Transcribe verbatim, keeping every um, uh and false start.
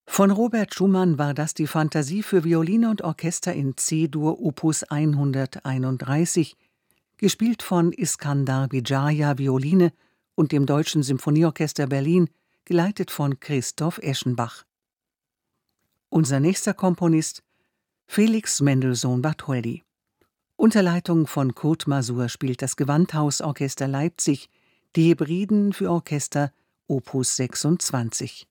Von Robert Schumann war das die Fantasie für Violine und Orchester in C-Dur Opus hunderteinunddreißig, gespielt von Iskandar Bejaia Violine und dem Deutschen Symphonieorchester Berlin, geleitet von Christoph Eschenbach. Unser nächster Komponist Felix Mendelssohn Bartholdy. Unter Leitung von Kurt Masur spielt das Gewandhausorchester Leipzig die Hebriden für Orchester Opus sechsundzwanzig.